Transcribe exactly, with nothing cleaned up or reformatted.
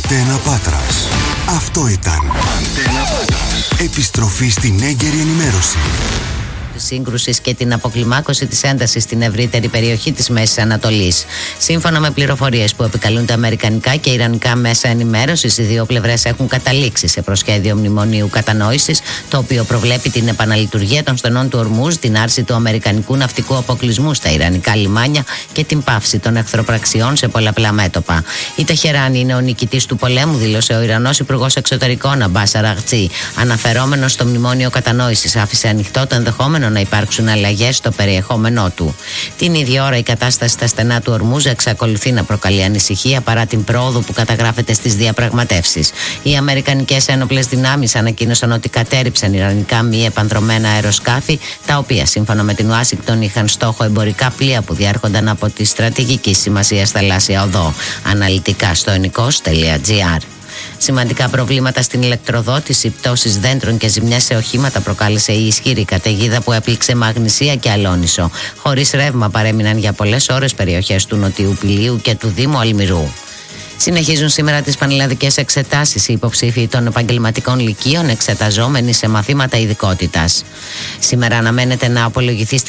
Αντένα Πάτρας. Αυτό ήταν. Αντένα Πάτρας. Επιστροφή στην έγκαιρη ενημέρωση. Σύγκρουσης και την αποκλιμάκωση της έντασης στην ευρύτερη περιοχή της Μέσης Ανατολής. Σύμφωνα με πληροφορίες που επικαλούν τα αμερικανικά και ιρανικά μέσα ενημέρωσης, οι δύο πλευρές έχουν καταλήξει σε προσχέδιο μνημονίου κατανόησης, το οποίο προβλέπει την επαναλειτουργία των στενών του Ορμούζ, την άρση του αμερικανικού ναυτικού αποκλεισμού στα ιρανικά λιμάνια και την πάυση των εχθροπραξιών σε πολλαπλά μέτωπα. Η Τεχεράνη είναι ο νικητής του πολέμου, δήλωσε ο Ιρανός Υπουργός Εξωτερικών Αμπάς Αραγτζή. Αναφερόμενος στο μνημόνιο κατανόησης, άφησε ανοιχτό το ενδεχόμενο να υπάρξουν αλλαγές στο περιεχόμενό του. Την ίδια ώρα, η κατάσταση στα στενά του Ορμούζ εξακολουθεί να προκαλεί ανησυχία παρά την πρόοδο που καταγράφεται στις διαπραγματεύσεις. Οι αμερικανικές ένοπλες δυνάμεις ανακοίνωσαν ότι κατέρριψαν ιρανικά μη επανδρομένα αεροσκάφη, τα οποία σύμφωνα με την Ουάσιγκτον είχαν στόχο εμπορικά πλοία που διέρχονταν από τη στρατηγική σημασία θαλάσσια οδό. Αναλυτικά στο ενικός τελεία τζι άρ. Σημαντικά προβλήματα στην ηλεκτροδότηση, πτώσεις δέντρων και ζημιές σε οχήματα προκάλεσε η ισχυρή καταιγίδα που έπληξε Μαγνησία και Αλόνισο. Χωρίς ρεύμα παρέμειναν για πολλές ώρες περιοχές του Νοτιού Πηλίου και του Δήμου Αλμυρού. Συνεχίζουν σήμερα τις πανελλαδικές εξετάσεις οι υποψήφοι των επαγγελματικών λυκείων εξεταζόμενοι σε μαθήματα ειδικότητας. Σήμερα αναμένεται να απολογηθεί